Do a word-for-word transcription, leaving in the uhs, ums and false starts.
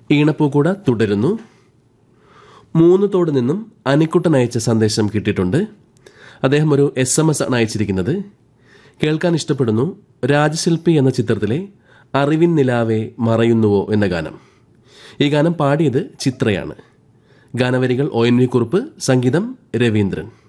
ഈണപ്പൂക്കൂട തുടരുന്നു. മൂന്ന് തോട് നിന്നും അനിക്കുട്ടൻ അയച്ച സന്ദേശം കിട്ടിയിട്ടുണ്ട്. അദ്ദേഹം ഒരു എസ് എം എസ് ആണ് അയച്ചിരിക്കുന്നത്. കേൾക്കാൻ ഇഷ്ടപ്പെടുന്നു രാജശില്പി എന്ന ചിത്രത്തിലെ അറിവിൻ നിലാവേ മറയുന്നുവോ എന്ന ഗാനം. ഈ ഗാനം പാടിയത് ചിത്രയാണ്. ഗാനവരികൾ ഒ എൻ വി കുറുപ്പ്, സംഗീതം രവീന്ദ്രൻ.